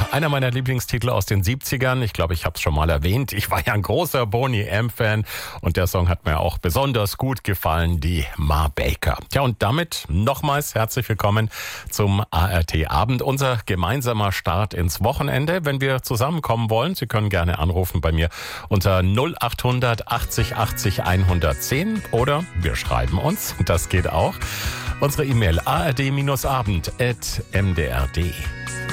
einer meiner Lieblingstitel aus den 70ern. Ich glaube, ich habe es schon mal erwähnt. Ich war ja ein großer Boney M-Fan und der Song hat mir auch besonders gut gefallen, die Ma Baker. Tja, und damit nochmals herzlich willkommen zum ART-Abend, unser gemeinsamer Start ins Wochenende. Wenn wir zusammenkommen wollen, Sie können gerne anrufen bei mir unter 0800 80 80 110 oder wir schreiben uns, das geht auch. Unsere E-Mail ard-abend@mdr.de.